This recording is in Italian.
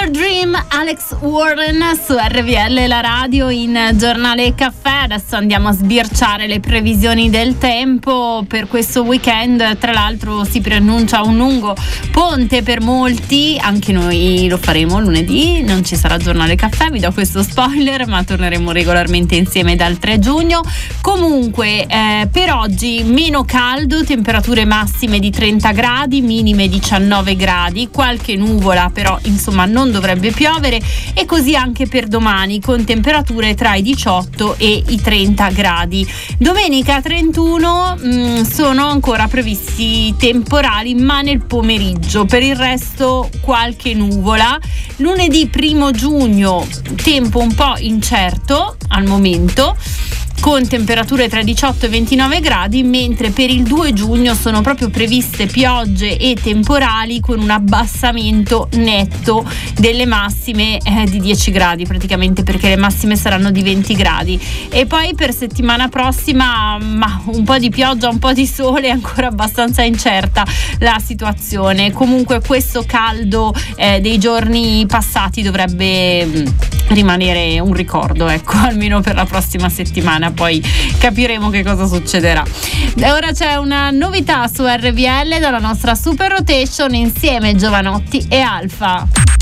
Fever Dream, Alex Warren su RVL, la radio, in Giornale Caffè. Adesso andiamo a sbirciare le previsioni del tempo per questo weekend. Tra l'altro si preannuncia un lungo ponte per molti, anche noi lo faremo lunedì, non ci sarà Giornale Caffè, vi do questo spoiler, ma torneremo regolarmente insieme dal 3 giugno. Comunque per oggi meno caldo, temperature massime di 30 gradi, minime 19 gradi, qualche nuvola però insomma non dovrebbe piovere, e così anche per domani con temperature tra i 18 e i 30 gradi. Domenica 31 sono ancora previsti temporali ma nel pomeriggio, per il resto qualche nuvola. Lunedì 1 giugno tempo un po' incerto al momento, con temperature tra i 18 e 29 gradi, mentre per il 2 giugno sono proprio previste piogge e temporali con un abbassamento netto delle massime di 10 gradi praticamente, perché le massime saranno di 20 gradi. E poi per settimana prossima un po' di pioggia, un po' di sole, ancora abbastanza incerta la situazione. Comunque questo caldo dei giorni passati dovrebbe rimanere un ricordo, ecco, almeno per la prossima settimana, poi capiremo che cosa succederà. Ora c'è una novità su RVL dalla nostra Super Rotation, insieme Giovanotti e Alfa.